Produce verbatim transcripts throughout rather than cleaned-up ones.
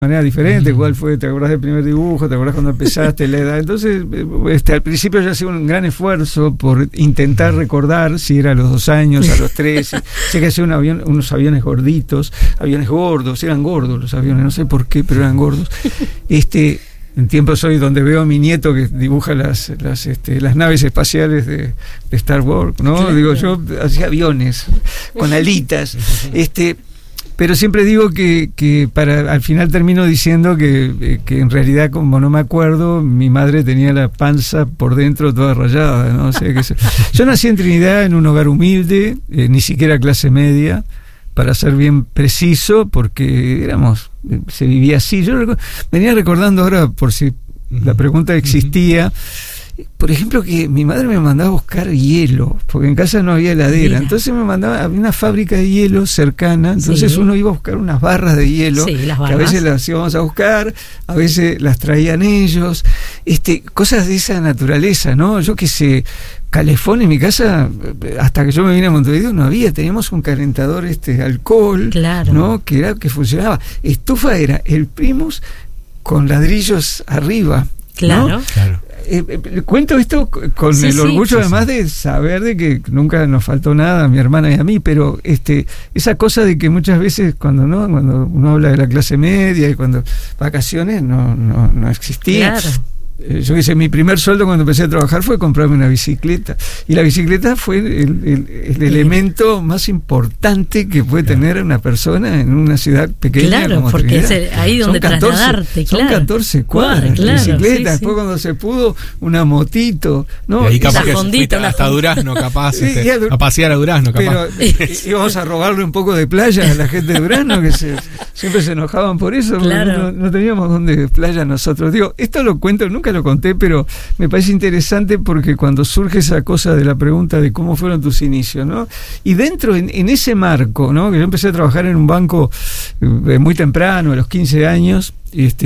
manera diferente, cuál fue, te acordás del primer dibujo, te acordás cuando empezaste, la edad. Entonces, este, al principio yo hacía un gran esfuerzo por intentar recordar si era a los dos años, a los tres, si, sé que hacía un avión, unos aviones gorditos, aviones gordos, eran gordos los aviones, no sé por qué, pero eran gordos. Este, en tiempos hoy donde veo a mi nieto que dibuja las, las, este, las naves espaciales de, de Star Wars, ¿no? Claro. Digo, yo hacía aviones con alitas, este. Pero siempre digo que, que para al final termino diciendo que, que en realidad, como no me acuerdo, mi madre tenía la panza por dentro toda rayada, ¿no? O sea, que se... Yo nací en Trinidad en un hogar humilde, eh, ni siquiera clase media, para ser bien preciso, porque éramos, se vivía así. Yo recu- venía recordando ahora, por si la pregunta existía, por ejemplo, que mi madre me mandaba a buscar hielo, porque en casa no había heladera. Mira. Entonces me mandaba, había una fábrica de hielo cercana, entonces sí. Uno iba a buscar unas barras de hielo, sí, las barras. Que a veces las íbamos a buscar, a veces las traían ellos, este, cosas de esa naturaleza, ¿no? Yo qué sé, calefón en mi casa, hasta que yo me vine a Montevideo no había, teníamos un calentador este alcohol, claro. ¿No? Que era que funcionaba. Estufa era el Primus con ladrillos arriba. Claro, ¿no? Claro. Eh, eh, cuento esto con sí, el orgullo sí, además sí. De saber de que nunca nos faltó nada a mi hermana y a mí, pero este esa cosa de que muchas veces cuando no cuando uno habla de la clase media y cuando vacaciones no no, no existía. Claro. Yo qué sé, mi primer sueldo cuando empecé a trabajar fue comprarme una bicicleta, y la bicicleta fue el, el, el elemento más importante que puede tener una persona en una ciudad pequeña. Claro, como porque es el, ahí donde son catorce, trasladarte, claro. Son catorce cuadras, claro, bicicleta, sí, después sí. Cuando se pudo, una motito, ¿no? Y ahí capaz que fondita, hasta Durazno, capaz, sí, este, a, Dur- a pasear a Durazno, capaz. Pero íbamos a robarle un poco de playa a la gente de Durazno, que se, siempre se enojaban por eso, claro. no, no teníamos dónde playa nosotros. Digo, esto lo cuento, nunca lo conté, pero me parece interesante porque cuando surge esa cosa de la pregunta de cómo fueron tus inicios, ¿no? Y dentro, en, en ese marco, ¿no? Que yo empecé a trabajar en un banco eh, muy temprano, a los quince años, este,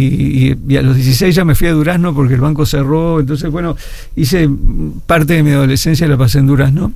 y, y, y a los dieciséis ya me fui a Durazno porque el banco cerró, entonces, bueno, hice parte de mi adolescencia, la pasé en Durazno.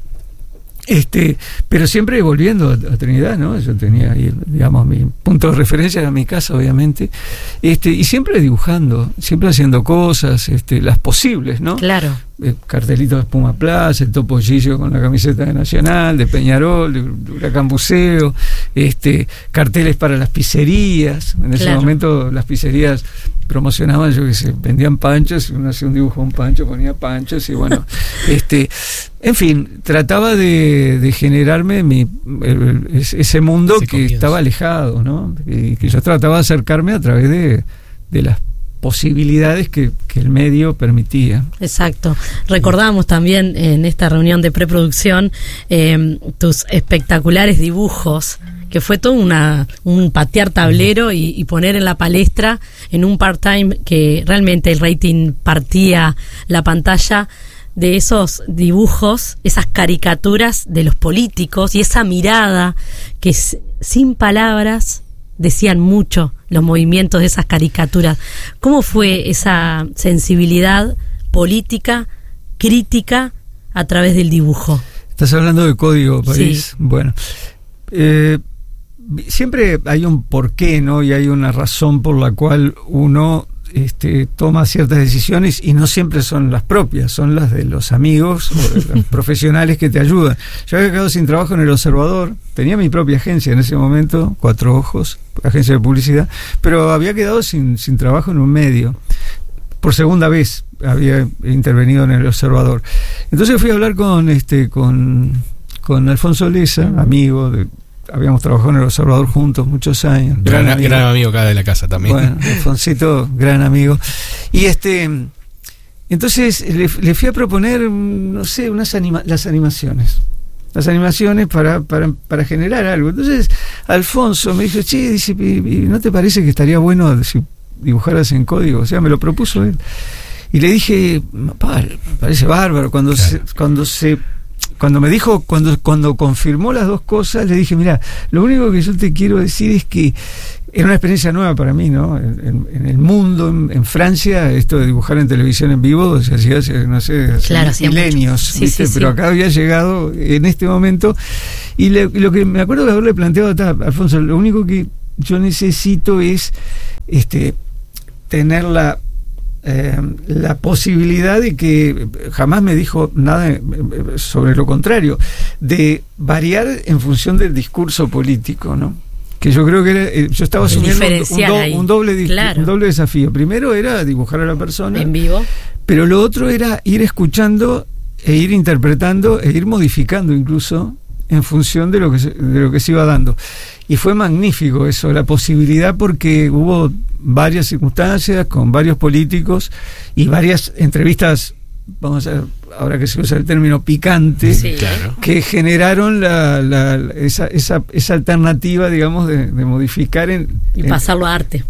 Este, pero siempre volviendo a, a Trinidad, ¿no? Yo tenía ahí, digamos, mi punto de referencia era mi casa, obviamente, este, y siempre dibujando, siempre haciendo cosas, este, las posibles, ¿no? Claro. Eh, cartelitos de Espuma Plaza, el Topollillo con la camiseta de Nacional, de Peñarol, de, de Huracán Buceo, este, carteles para las pizzerías. En ese claro. momento las pizzerías promocionaban, yo que sé, vendían panchos, uno hacía un dibujo de un pancho, ponía panchos, y bueno, este, en fin, trataba de, de generarme mi, el, ese mundo ese que comienzo. Estaba alejado, ¿no? Y que yo trataba de acercarme a través de, de las posibilidades que, que el medio permitía. Exacto. Recordamos también en esta reunión de preproducción eh, tus espectaculares dibujos, que fue todo una un patear tablero y, y poner en la palestra en un part-time que realmente el rating partía la pantalla de esos dibujos, esas caricaturas de los políticos y esa mirada que sin palabras decían mucho los movimientos de esas caricaturas. ¿Cómo fue esa sensibilidad política, crítica, a través del dibujo? Estás hablando de Código País. Sí. Bueno, eh, siempre hay un porqué, ¿no? Y hay una razón por la cual uno este, toma ciertas decisiones, y no siempre son las propias, son las de los amigos o de los profesionales que te ayudan. Yo había quedado sin trabajo en El Observador, tenía mi propia agencia en ese momento, Cuatro Ojos, agencia de publicidad, pero había quedado sin, sin trabajo en un medio. Por segunda vez había intervenido en El Observador. Entonces fui a hablar con este con, con Alfonso Leza, amigo de... Habíamos trabajado en El Observador juntos muchos años. Gran, gran, amigo. gran amigo acá de la casa también. Bueno, Alfonsito, gran amigo. Y este, entonces le, le fui a proponer, no sé, unas anima, las animaciones. Las animaciones para, para, para generar algo. Entonces, Alfonso me dijo, che, dice, ¿no te parece que estaría bueno si dibujaras en código? O sea, me lo propuso él. Y le dije, papá, me parece bárbaro. Cuando claro. se, cuando se Cuando me dijo, cuando cuando confirmó las dos cosas, le dije, mira, lo único que yo te quiero decir es que era una experiencia nueva para mí, ¿no? En, en el mundo, en, en Francia, esto de dibujar en televisión en vivo se hacía hace, no sé, hace claro, milenios, sí, ¿viste? Sí, pero sí. Acá había llegado en este momento, y le, lo que me acuerdo de haberle planteado a Alfonso, lo único que yo necesito es este, tener la Eh, la posibilidad de que jamás me dijo nada sobre lo contrario, de variar en función del discurso político, ¿no? Que yo creo que era, yo estaba asumiendo un, do, un, doble, claro. un doble desafío. Primero era dibujar a la persona en vivo, pero lo otro era ir escuchando e ir interpretando e ir modificando incluso en función de lo que se, de lo que se iba dando. Y fue magnífico eso, la posibilidad, porque hubo varias circunstancias con varios políticos y varias entrevistas, vamos a ver, ahora que se usa el término picante, sí, claro, que generaron la, la, esa, esa, esa alternativa, digamos, de, de modificar en, y pasarlo a arte.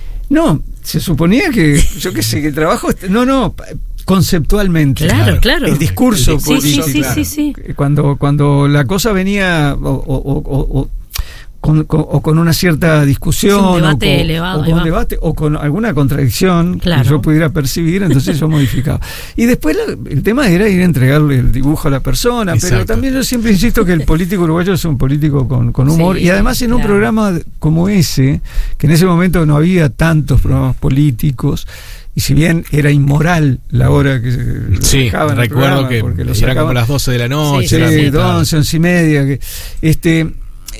No, se suponía que, yo qué sé, que el trabajo, no, no, conceptualmente, claro, claro, el discurso el, político, sí, sí, sí, sí, sí. Cuando, cuando la cosa venía o, o, o, o Con, con, o con una cierta discusión, sí, un debate o con, elevado, o con un debate, o con alguna contradicción, claro, que yo pudiera percibir, entonces yo modificaba. Y después la, el tema era ir a entregarle el dibujo a la persona. Exacto. Pero también yo siempre insisto que el político uruguayo es un político con, con humor, sí, y además en un claro. programa como ese, que en ese momento no había tantos programas políticos, y si bien era inmoral la hora que se sí, dejaban recuerdo que lo era como las doce de la noche, sí, sí, once, once y media, que este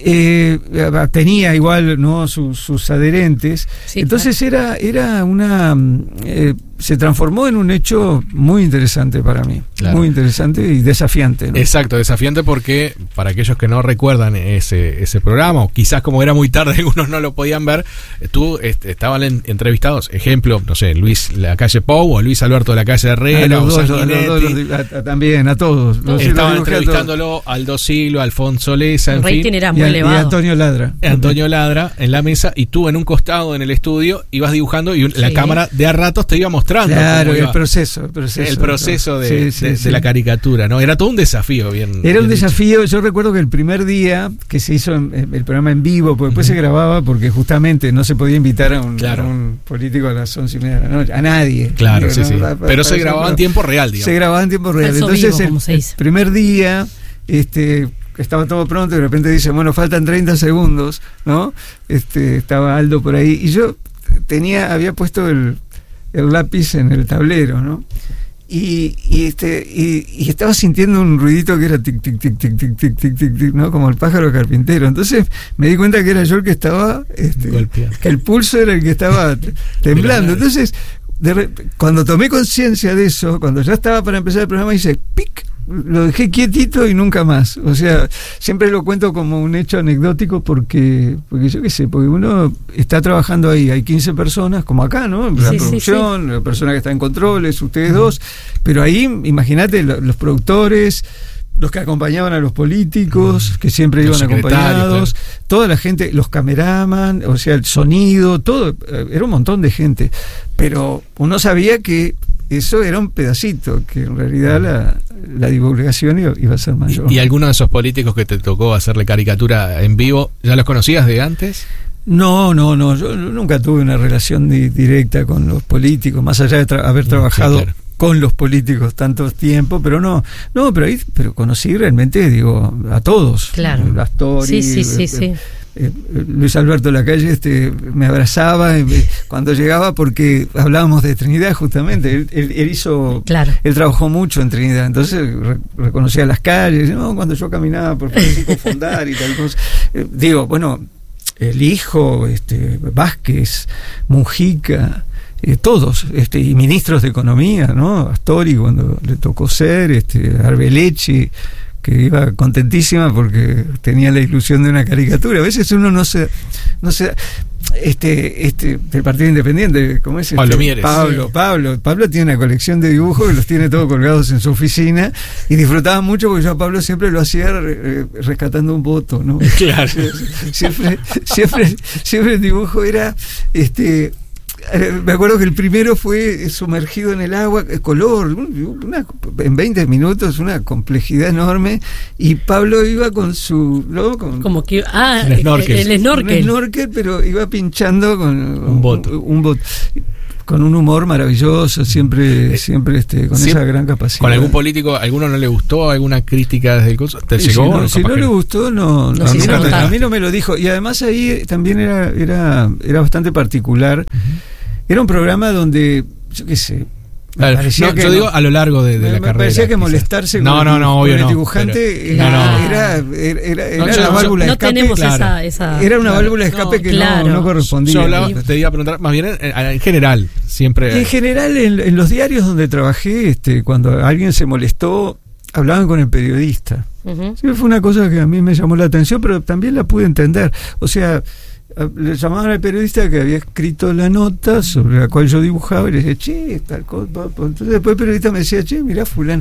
Eh, tenía igual, ¿no?, sus, sus adherentes, sí, entonces claro. era era una eh, se transformó en un hecho muy interesante para mí, claro. muy interesante y desafiante, ¿no? Exacto, desafiante, porque para aquellos que no recuerdan ese ese programa, o quizás como era muy tarde algunos no lo podían ver, tú est- estaban en, entrevistados, ejemplo, no sé, Luis Lacalle Pou o Luis Alberto Lacalle Herrera, a los dos, o los dos, los, a, a, también a todos los, estaban los entrevistándolo a Aldo Silva, Alfonso Leza, en fin, era muy y, elevado. Y Antonio Ladra Antonio Ladra en la mesa, y tú en un costado en el estudio ibas dibujando, y un, sí. la cámara de a ratos te iba mostrando. Claro, el proceso, el proceso. El proceso de, sí, sí, de, sí. de la caricatura, ¿no? Era todo un desafío, bien. Era bien un dicho. desafío. Yo recuerdo que el primer día que se hizo en, el programa en vivo, porque después uh-huh. se grababa, porque justamente no se podía invitar a un, claro. a un político a las once y media de la noche, a nadie. Claro, digo, sí, no, sí. Para, para, Pero para se grababa en tiempo real, digamos. Se grababa en tiempo real. Falso Entonces, vivo, el, el primer día, este. estaba todo pronto y de repente dice, bueno, faltan treinta segundos, ¿no? Este, estaba Aldo por ahí, y yo tenía, había puesto el, el lápiz en el tablero, ¿no? Y, y este, y, y estaba sintiendo un ruidito que era tic, tic, tic, tic, tic, tic, tic, tic, tic, ¿no? Como el pájaro carpintero. Entonces me di cuenta que era yo el que estaba, este, que el pulso era el que estaba temblando. Entonces, de re, cuando tomé conciencia de eso, cuando ya estaba para empezar el programa, hice pic, lo dejé quietito y nunca más. O sea, siempre lo cuento como un hecho anecdótico, porque porque yo qué sé, porque uno está trabajando ahí, hay quince personas, como acá, ¿no? La sí, producción, sí, sí. la persona que está en controles, ustedes uh-huh. dos, pero ahí, imagínate, lo, los productores, los que acompañaban a los políticos, uh-huh. que siempre los iban acompañados, claro. toda la gente, los cameraman, o sea, el sonido, todo, era un montón de gente, pero uno sabía que eso era un pedacito, que en realidad la, la divulgación iba, iba a ser mayor. ¿Y, y alguno de esos políticos que te tocó hacerle caricatura en vivo, ya los conocías de antes? No, no, no, yo nunca tuve una relación di- directa con los políticos, más allá de tra- haber trabajado sí, claro. con los políticos tanto tiempo, pero no, no, pero ahí, pero conocí realmente, digo, a todos. Claro. Astori, sí, sí, sí, eh, sí. Eh, Luis Alberto Lacalle este, me abrazaba eh, cuando llegaba, porque hablábamos de Trinidad justamente, él, él, él hizo, claro. él trabajó mucho en Trinidad, entonces re, reconocía las calles, ¿no? Cuando yo caminaba por Francisco Fondar y tal cosa, eh, digo, bueno, el hijo, este, Vázquez, Mujica, eh, todos, este, y ministros de Economía, ¿no? Astori cuando le tocó ser, este, Arbelechi, que iba contentísima porque tenía la ilusión de una caricatura. A veces uno no se, no se, este, este, del Partido Independiente, ¿cómo es? Este? Pablo Mieres. Pablo, sí. Pablo, Pablo tiene una colección de dibujos que los tiene todos colgados en su oficina, y disfrutaba mucho porque yo a Pablo siempre lo hacía eh, rescatando un voto, ¿no? Claro. Siempre, siempre, siempre el dibujo era, este, me acuerdo que el primero fue sumergido en el agua, color, una, en veinte minutos, una complejidad enorme, y Pablo iba con su, ¿no? Con, como que ah, el snorkel, el, el snorkel, un snorkel, pero iba pinchando con un bot, un, un bot. con un humor maravilloso, siempre, eh, siempre este, con siempre, esa gran capacidad. ¿Con algún político, a alguno no le gustó alguna crítica desde el curso? ¿Te sí, llegó? Si no, no, si no que... le gustó, no, no, no sí, nunca no, me, a mí no me lo dijo. Y además ahí también era, era, era bastante particular. Uh-huh. Era un programa donde, yo qué sé, Claro, no, yo no, digo a lo largo de, de me, la me carrera. Me parecía que molestarse no, con, no, no, con obvio el no, dibujante pero, era, no, no. era, era, era, era no, una yo, válvula de no escape. Tenemos claro. esa, esa, era una claro, válvula de escape no, que claro. no, no correspondía. Yo hablaba, te iba a preguntar, más bien en, en general, siempre. Y en general, en, en los diarios donde trabajé, este, cuando alguien se molestó, hablaban con el periodista. Uh-huh. Sí, fue una cosa que a mí me llamó la atención, pero también la pude entender. O sea, le llamaban al periodista que había escrito la nota sobre la cual yo dibujaba y le decía, che, tal cosa. Entonces después el periodista me decía, che, mirá fulano.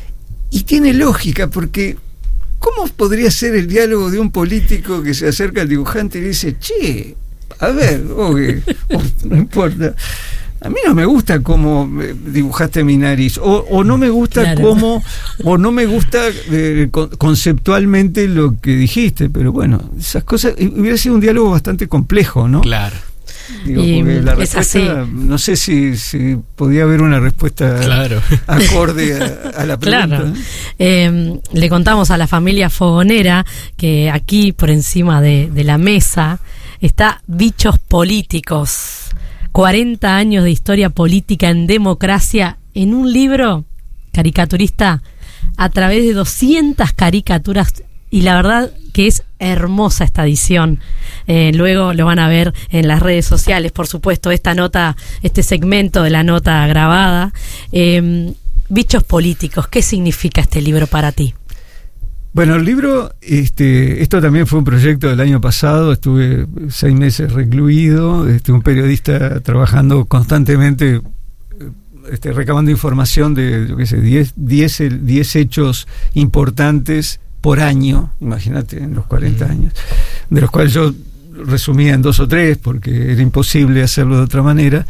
Y tiene lógica, porque ¿cómo podría ser el diálogo de un político que se acerca al dibujante y le dice, che, a ver, okay, oh, no importa, a mí no me gusta cómo dibujaste mi nariz, o, o no me gusta claro. cómo, o no me gusta eh, conceptualmente lo que dijiste, pero bueno, esas cosas, hubiera sido un diálogo bastante complejo, ¿no? Claro. Digo, y la respuesta, no sé si, si podía haber una respuesta claro. acorde a, a la pregunta. Claro. Eh, le contamos a la familia Fogonera que aquí por encima de, de la mesa está Bichos Políticos, cuarenta años de historia política en democracia, en un libro caricaturista a través de doscientas caricaturas, y la verdad que es hermosa esta edición. Eh, luego lo van a ver en las redes sociales, por supuesto, esta nota, este segmento de la nota grabada. Eh, Bichos Políticos, ¿qué significa este libro para ti? Bueno, el libro, este, esto también fue un proyecto del año pasado, estuve seis meses recluido, este, un periodista trabajando constantemente, este, recabando información de, yo qué sé, diez hechos importantes por año, imagínate, en los cuarenta años, de los cuales yo resumía en dos o tres, porque era imposible hacerlo de otra manera.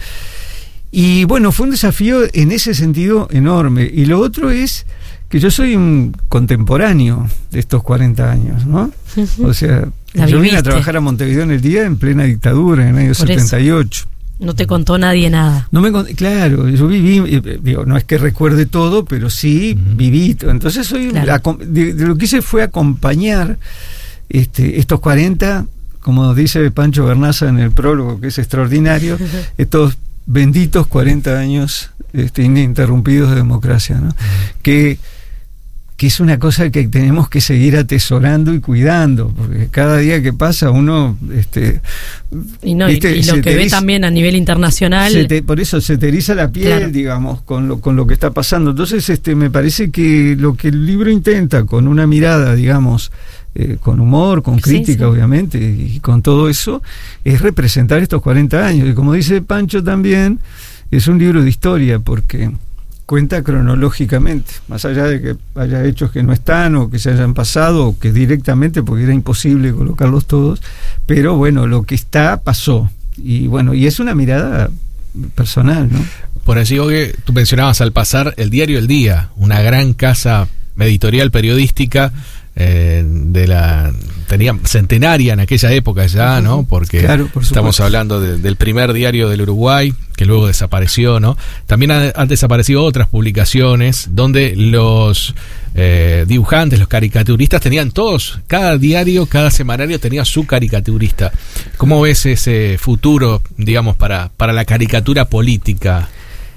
Y bueno, fue un desafío en ese sentido enorme. Y lo otro es que yo soy un contemporáneo de estos cuarenta años, ¿no? O sea, La yo viviste. vine a trabajar a Montevideo en el día en plena dictadura, en el año Por setenta y ocho. Eso. No te contó nadie nada. No me claro, yo viví, digo, no es que recuerde todo, pero sí uh-huh. viví. Entonces soy claro. la, de, de lo que hice fue acompañar este, estos cuarenta, como dice Pancho Bernaza en el prólogo, que es extraordinario, uh-huh. estos benditos cuarenta años este, ininterrumpidos de democracia, ¿no? Uh-huh. Que que es una cosa que tenemos que seguir atesorando y cuidando, porque cada día que pasa uno este y, no, ¿viste? y, y lo que ve también a nivel internacional se te, por eso se te eriza la piel, claro. digamos, con lo, con lo que está pasando. Entonces este me parece que lo que el libro intenta, con una mirada, digamos, eh, con humor, con crítica, sí, sí. obviamente, y con todo eso, es representar estos cuarenta años. Y como dice Pancho también, es un libro de historia, porque cuenta cronológicamente, más allá de que haya hechos que no están o que se hayan pasado o que directamente, porque era imposible colocarlos todos, pero bueno, lo que está pasó, y bueno, y es una mirada personal, ¿no? Por allí, que tú mencionabas al pasar el diario El Día, una gran casa editorial periodística eh, de la tenía centenaria en aquella época ya, ¿no? Porque claro, por estamos hablando de, del primer diario del Uruguay, que luego desapareció, ¿no? También ha, han desaparecido otras publicaciones donde los eh, dibujantes, los caricaturistas tenían todos, cada diario, cada semanario tenía su caricaturista. ¿Cómo ves ese futuro, digamos, para, para la caricatura política?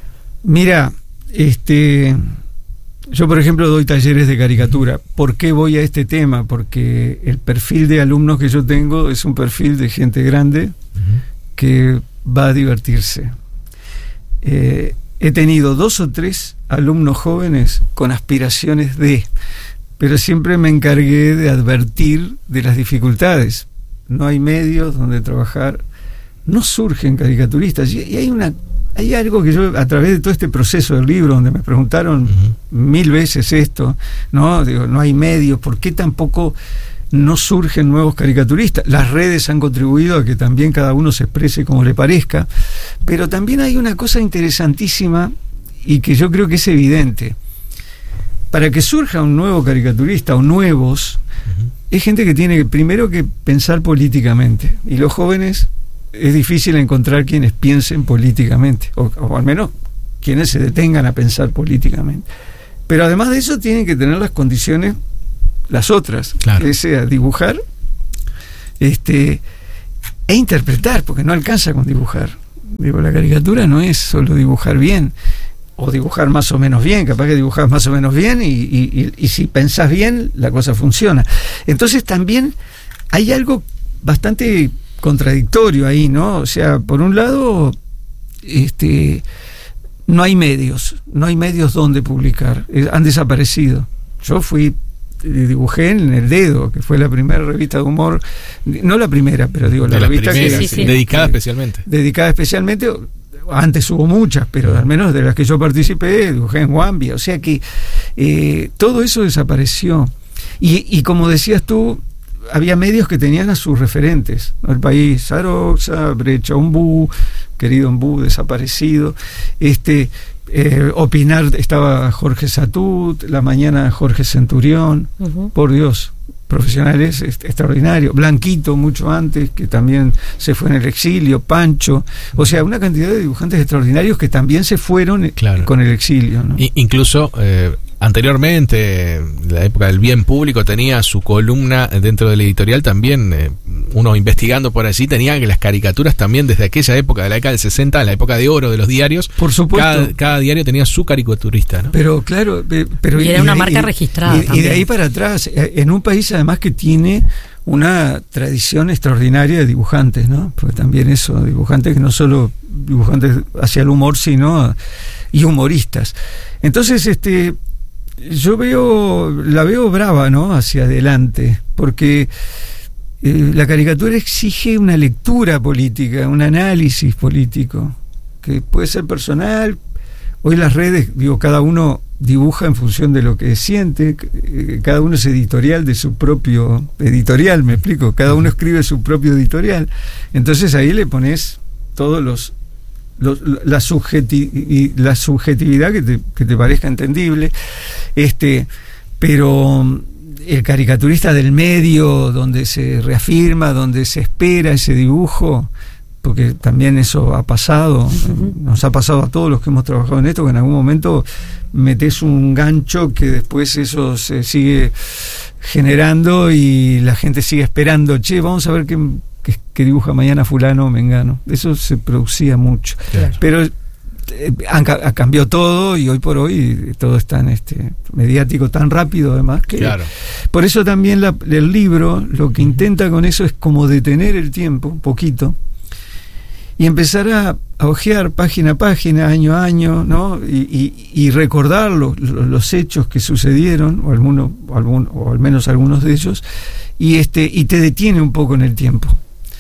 Mira, este... yo, por ejemplo, doy talleres de caricatura. ¿Por qué voy a este tema? Porque el perfil de alumnos que yo tengo es un perfil de gente grande uh-huh. que va a divertirse. Eh, he tenido dos o tres alumnos jóvenes con aspiraciones de, pero siempre me encargué de advertir de las dificultades. No hay medios donde trabajar, no surgen caricaturistas, y, y hay una Hay algo que yo, a través de todo este proceso del libro, donde me preguntaron uh-huh. mil veces esto, ¿no? Digo, no hay medios, ¿por qué tampoco no surgen nuevos caricaturistas? Las redes han contribuido a que también cada uno se exprese como le parezca, pero también hay una cosa interesantísima y que yo creo que es evidente. Para que surja un nuevo caricaturista o nuevos, uh-huh. es gente que tiene primero que pensar políticamente, y los jóvenes es difícil encontrar quienes piensen políticamente, o, o al menos quienes se detengan a pensar políticamente. Pero además de eso tienen que tener las condiciones, las otras, claro. que sea dibujar este, e interpretar, porque no alcanza con dibujar. Digo, la caricatura no es solo dibujar bien, o dibujar más o menos bien, capaz que dibujas más o menos bien y, y, y, y si pensás bien, la cosa funciona. Entonces también hay algo bastante contradictorio ahí, ¿no? O sea, por un lado, este, no hay medios, no hay medios donde publicar, eh, han desaparecido. Yo fui, dibujé en El Dedo, que fue la primera revista de humor, no la primera, pero digo, la de revista primeras, que, sí, que, sí. dedicada que, especialmente. Dedicada especialmente, antes hubo muchas, pero al menos de las que yo participé, dibujé en Wambia, o sea que eh, todo eso desapareció. Y, y como decías tú, había medios que tenían a sus referentes, ¿no? El País, Aroxa, Brecha, Umbú, querido Umbú, desaparecido, este eh, Opinar, estaba Jorge Satut, La Mañana Jorge Centurión, uh-huh. Por Dios, profesionales est- extraordinarios, Blanquito mucho antes, que también se fue en el exilio, Pancho, o sea, una cantidad de dibujantes extraordinarios que también se fueron claro. con el exilio, ¿no? I- incluso eh, anteriormente, la época del bien público, tenía su columna dentro del editorial también, eh, uno investigando por allí, tenía que las caricaturas también desde aquella época, de la década del sesenta, la época de oro de los diarios, por supuesto, cada, cada diario tenía su caricaturista, ¿no? Pero claro, pero y era y una de, marca y, registrada y, y de ahí para atrás, en un país además que tiene una tradición extraordinaria de dibujantes, ¿no? Porque también eso, dibujantes que no solo dibujantes hacia el humor, sino y humoristas. Entonces, este yo veo, la veo brava, ¿no? Hacia adelante, porque eh, la caricatura exige una lectura política, un análisis político, que puede ser personal. Hoy las redes, digo, cada uno dibuja en función de lo que siente, cada uno es editorial de su propio editorial, me explico, cada uno escribe su propio editorial, entonces ahí le pones todos los, los la, subjeti- la subjetividad que te, que te parezca entendible, este, pero el caricaturista del medio, donde se reafirma, donde se espera ese dibujo, porque también eso ha pasado, uh-huh. nos ha pasado a todos los que hemos trabajado en esto, que en algún momento metes un gancho que después eso se sigue generando y la gente sigue esperando, che, vamos a ver qué, qué, qué dibuja mañana fulano o mengano. Eso se producía mucho. Claro. Pero eh, han, ha cambiado todo y hoy por hoy todo es tan este, mediático, tan rápido además, que claro. Por eso también la, el libro lo que intenta con eso es como detener el tiempo un poquito y empezar a, a hojear página a página, año a año, ¿no? Y, y, y recordar lo, lo, los hechos que sucedieron, o alguno, o algún, o al menos algunos de ellos, y este, y te detiene un poco en el tiempo.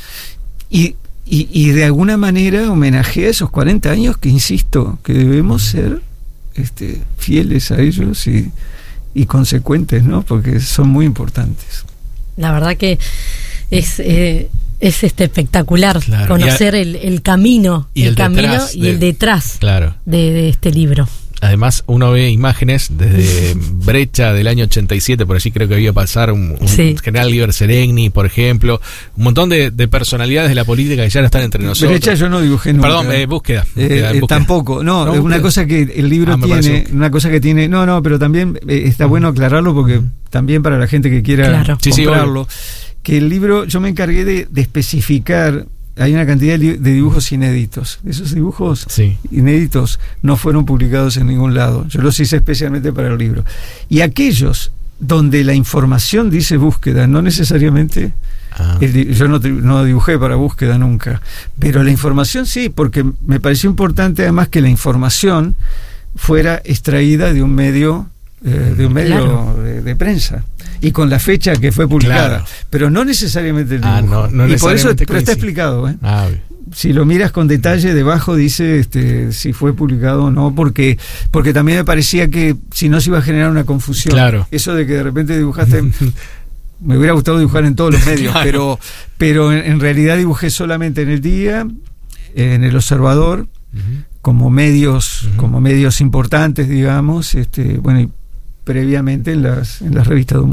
Y, y, y de alguna manera homenajea esos cuarenta años que, insisto, que debemos ser este, fieles a ellos y, y consecuentes, ¿no? Porque son muy importantes. La verdad que es eh, es este espectacular, claro, conocer a, el, el camino y el, el camino y de, el detrás claro. de, de este libro. Además uno ve imágenes desde Brecha del año ochenta y siete, por allí creo que vio pasar un, un sí. general Liber Seregni, por ejemplo, un montón de, de personalidades de la política que ya no están entre nosotros. Brecha yo no dibujé nunca. Perdón, eh, búsqueda, búsqueda, eh, búsqueda. Tampoco, no, no, es una cosa que el libro ah, tiene, una cosa que tiene, no, no, pero también eh, está bueno aclararlo porque también para la gente que quiera claro. comprarlo, sí, sí, que el libro, yo me encargué de, de especificar, hay una cantidad de, de dibujos inéditos. Esos dibujos sí. inéditos no fueron publicados en ningún lado. Yo los hice especialmente para el libro. Y aquellos donde la información dice búsqueda, no necesariamente... Ah. El, yo no, no dibujé para búsqueda nunca, pero la información sí, porque me pareció importante además que la información fuera extraída de un medio... Eh, de un medio claro. de, de prensa y con la fecha que fue publicada, claro. pero no necesariamente el dibujo. Ah, no, no y por eso coincide. pero está explicado, ¿eh? Ah, si lo miras con detalle debajo dice este, si fue publicado o no, porque porque también me parecía que si no se iba a generar una confusión, claro. eso de que de repente dibujaste me hubiera gustado dibujar en todos los medios, claro. pero pero en, en realidad dibujé solamente en El Día, en El Observador, uh-huh. como medios uh-huh. como medios importantes, digamos, este, bueno, y previamente en las en las revistas de humor, ¿no?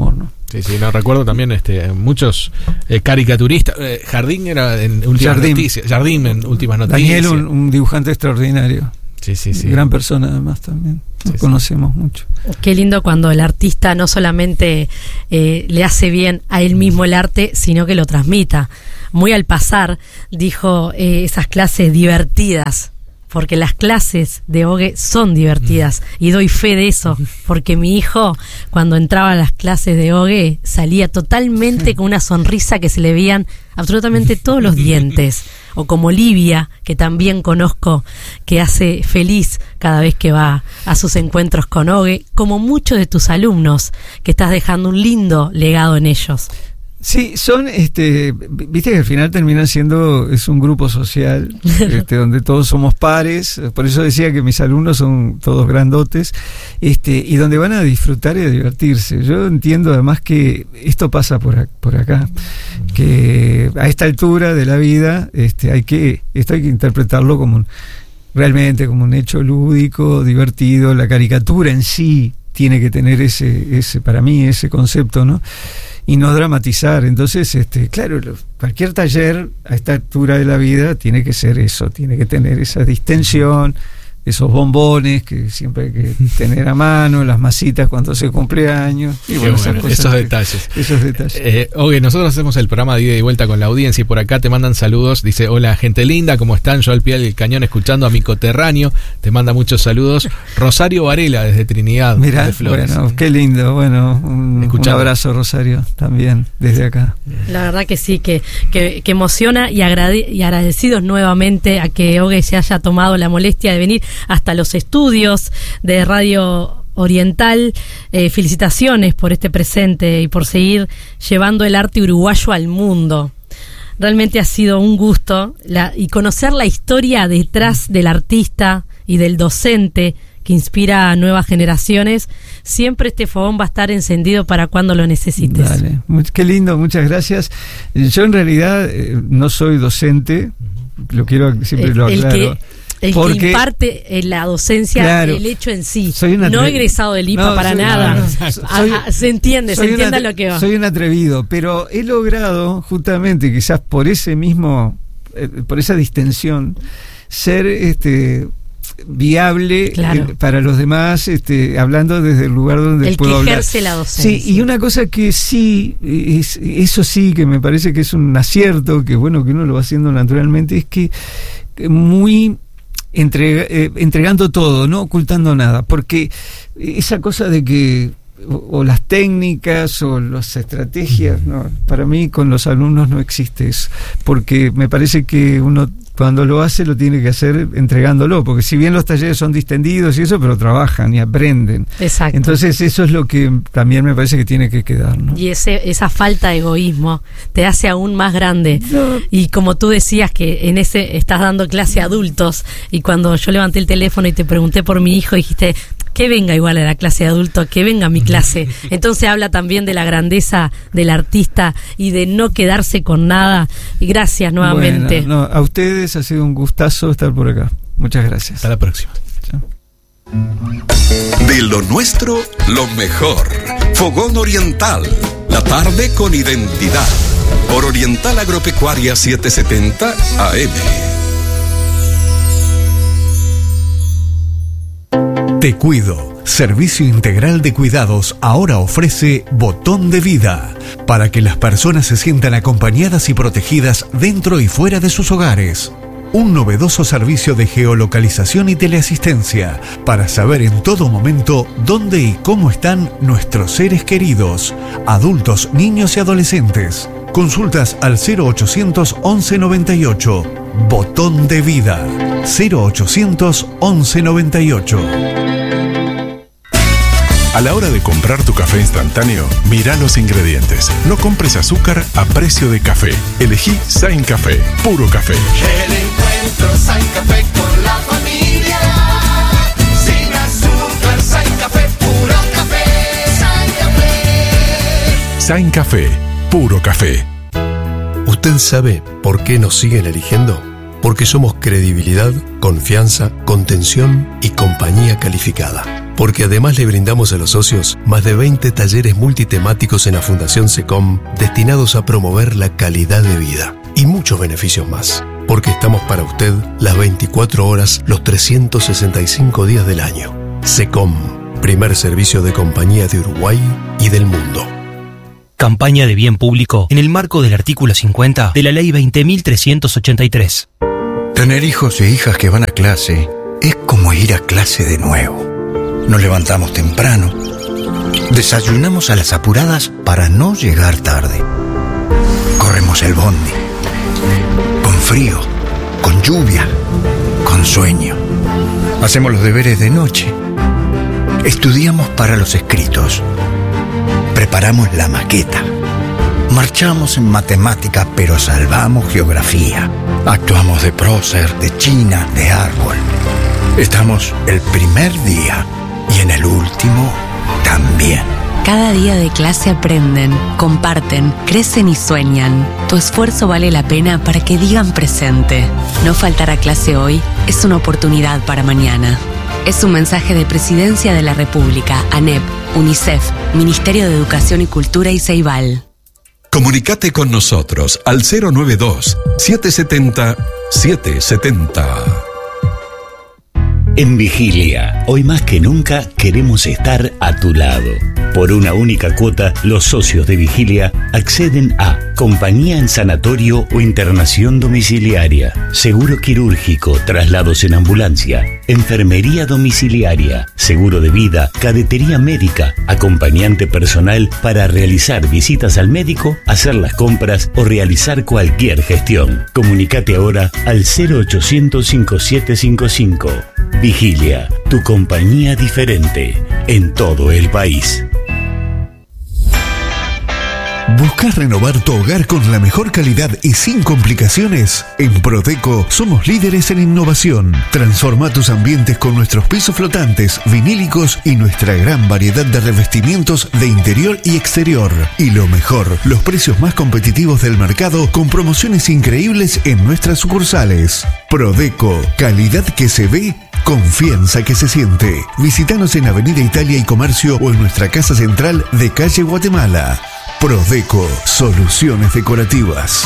Sí, sí, no recuerdo también este muchos eh, caricaturistas. Eh, Jardín era en últimas Jardín. noticias. Jardín en últimas noticias. Daniel, un, un dibujante extraordinario. Sí, sí, sí. Gran persona además también. Lo Sí, conocemos sí. mucho. Qué lindo cuando el artista no solamente eh, le hace bien a él mismo el arte, sino que lo transmita. Muy al pasar dijo eh, esas clases divertidas, porque las clases de Ogue son divertidas y doy fe de eso, porque mi hijo cuando entraba a las clases de Ogue salía totalmente con una sonrisa que se le veían absolutamente todos los dientes, o como Livia, que también conozco, que hace feliz cada vez que va a sus encuentros con Ogue, como muchos de tus alumnos, que estás dejando un lindo legado en ellos. Sí, son, este, viste que al final terminan siendo, es un grupo social, este, donde todos somos pares, por eso decía que mis alumnos son todos grandotes, este, y donde van a disfrutar y a divertirse. Yo entiendo además que esto pasa por, a, por acá, que a esta altura de la vida, este, hay que, esto hay que interpretarlo como un, realmente como un hecho lúdico, divertido. La caricatura en sí tiene que tener ese, ese, para mí, ese concepto, ¿no? Y no dramatizar. Entonces, este, claro, lo, cualquier taller a esta altura de la vida tiene que ser eso, tiene que tener esa distensión, esos bombones que siempre hay que tener a mano, las masitas cuando se cumple años, y bueno, bueno, esas cosas esos que, detalles. Esos detalles. Eh, Ogue, nosotros hacemos el programa de ida y vuelta con la audiencia y por acá te mandan saludos. Dice, hola gente linda, ¿cómo están? Yo al pie del cañón escuchando a mi coterráneo. Te manda muchos saludos. Rosario Varela desde Trinidad. Mirá, de Flores. bueno, qué lindo. Bueno, un, un abrazo, Rosario, también desde acá. La verdad que sí, que, que, que emociona y, agrade, y agradecidos nuevamente a que Ogue se haya tomado la molestia de venir hasta los estudios de Radio Oriental. Eh, felicitaciones por este presente y por seguir llevando el arte uruguayo al mundo. Realmente ha sido un gusto la, y conocer la historia detrás del artista y del docente que inspira a nuevas generaciones. Siempre este fogón va a estar encendido para cuando lo necesites. Dale. Qué lindo, muchas gracias. Yo en realidad eh, no soy docente, lo quiero, siempre el, lo aclaro. El que, el porque, que imparte en la docencia, claro, el hecho en sí, no egresado del I P A no, para soy, nada. No, no, soy, Ajá, se entiende, se entiende lo que va. Soy un atrevido, pero he logrado justamente, quizás por ese mismo, eh, por esa distensión, ser este viable, claro, eh, para los demás, este, hablando desde el lugar donde el puedo que hablar. Ejerce la docencia. Sí, y una cosa que sí, es, eso sí que me parece que es un acierto, que bueno que uno lo va haciendo naturalmente, es que muy entrega, eh, entregando todo, no ocultando nada, porque esa cosa de que o, o las técnicas o las estrategias, no, para mí con los alumnos no existe eso, porque me parece que uno cuando lo hace lo tiene que hacer entregándolo, porque si bien los talleres son distendidos y eso, pero trabajan y aprenden. Exacto. Entonces eso es lo que también me parece que tiene que quedar, ¿no? Y ese, esa falta de egoísmo te hace aún más grande. No. Y como tú decías que en ese estás dando clase a adultos, y cuando yo levanté el teléfono y te pregunté por mi hijo, dijiste que venga igual a la clase de adulto, que venga a mi clase. Entonces habla también de la grandeza del artista y de no quedarse con nada. Y gracias nuevamente. Bueno, no, a ustedes ha sido un gustazo estar por acá. Muchas gracias. Hasta la próxima. Chao. De lo nuestro, lo mejor. Fogón Oriental. La tarde con identidad. Por Oriental Agropecuaria setecientos setenta A M. Te Cuido, servicio integral de cuidados, ahora ofrece Botón de Vida, para que las personas se sientan acompañadas y protegidas dentro y fuera de sus hogares. Un novedoso servicio de geolocalización y teleasistencia, para saber en todo momento dónde y cómo están nuestros seres queridos, adultos, niños y adolescentes. Consultas al cero ochocientos once noventa y ocho. Botón de Vida. cero ochocientos once noventa y ocho. A la hora de comprar tu café instantáneo, mira los ingredientes. No compres azúcar a precio de café. Elegí Sain Café, puro café. El encuentro Sain Café con la familia. Sin azúcar, Sain Café, puro café. Sain Café. Sain Café, puro café. ¿Usted sabe por qué nos siguen eligiendo? Porque somos credibilidad, confianza, contención y compañía calificada. Porque además le brindamos a los socios más de veinte talleres multitemáticos en la Fundación SECOM destinados a promover la calidad de vida y muchos beneficios más. Porque estamos para usted las veinticuatro horas, los trescientos sesenta y cinco días del año. SECOM, primer servicio de compañía de Uruguay y del mundo. Campaña de bien público en el marco del artículo cincuenta de la Ley veinte mil trescientos ochenta y tres. Tener hijos e hijas que van a clase es como ir a clase de nuevo. Nos levantamos temprano, desayunamos a las apuradas para no llegar tarde. Corremos el bondi, con frío, con lluvia, con sueño. Hacemos los deberes de noche. Estudiamos para los escritos. Preparamos la maqueta. Marchamos en matemática, pero salvamos geografía. Actuamos de prócer, de china, de árbol. Estamos el primer día y en el último también. Cada día de clase aprenden, comparten, crecen y sueñan. Tu esfuerzo vale la pena para que digan presente. No faltar a clase hoy es una oportunidad para mañana. Es un mensaje de Presidencia de la República, ANEP, UNICEF, Ministerio de Educación y Cultura y Ceibal. Comunicate con nosotros al cero nueve dos, siete siete cero, siete siete cero. En Vigilia, hoy más que nunca queremos estar a tu lado. Por una única cuota, los socios de Vigilia acceden a compañía en sanatorio o internación domiciliaria, seguro quirúrgico, traslados en ambulancia, enfermería domiciliaria, seguro de vida, cadetería médica, acompañante personal para realizar visitas al médico, hacer las compras o realizar cualquier gestión. Comunicate ahora al cero ochocientos, cincuenta y siete cincuenta y cinco. Vigilia, tu compañía diferente en todo el país. ¿Buscas renovar tu hogar con la mejor calidad y sin complicaciones? En Prodeco somos líderes en innovación. Transforma tus ambientes con nuestros pisos flotantes, vinílicos y nuestra gran variedad de revestimientos de interior y exterior. Y lo mejor, los precios más competitivos del mercado con promociones increíbles en nuestras sucursales. Prodeco, calidad que se ve, confianza que se siente. Visítanos en Avenida Italia y Comercio o en nuestra casa central de calle Guatemala. Prodeco, soluciones decorativas.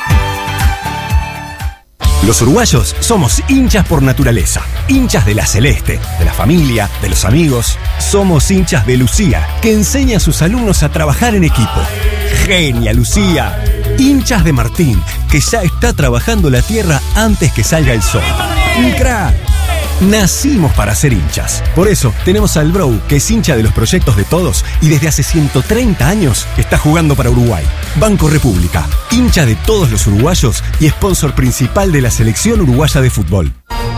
Los uruguayos somos hinchas por naturaleza, hinchas de la celeste, de la familia, de los amigos. Somos hinchas de Lucía, que enseña a sus alumnos a trabajar en equipo. Genia, Lucía. Hinchas de Martín, que ya está trabajando la tierra antes que salga el sol. Un crack. Nacimos para ser hinchas. Por eso tenemos al Brou, que es hincha de los proyectos de todos y desde hace ciento treinta años está jugando para Uruguay. Banco República, hincha de todos los uruguayos y sponsor principal de la selección uruguaya de fútbol.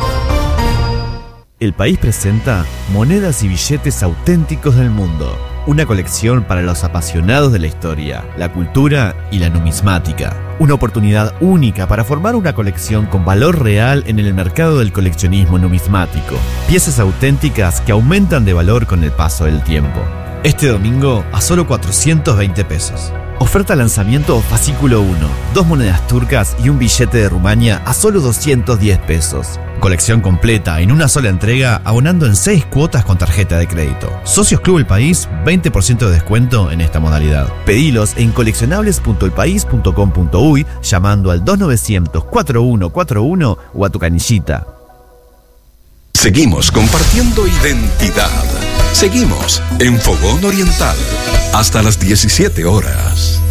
El país presenta Monedas y billetes auténticos del mundo. Una colección para los apasionados de la historia, la cultura y la numismática. Una oportunidad única para formar una colección con valor real en el mercado del coleccionismo numismático. Piezas auténticas que aumentan de valor con el paso del tiempo. Este domingo a solo cuatrocientos veinte pesos. Oferta lanzamiento fascículo uno. Dos monedas turcas y un billete de Rumania a solo doscientos diez pesos. Colección completa en una sola entrega, abonando en seis cuotas con tarjeta de crédito. Socios Club El País, veinte por ciento de descuento en esta modalidad. Pedilos en coleccionables punto el país punto com punto uy llamando al dos novecientos, cuarenta y uno cuarenta y uno o a tu canillita. Seguimos compartiendo identidad. Seguimos en Fogón Oriental hasta las diecisiete horas.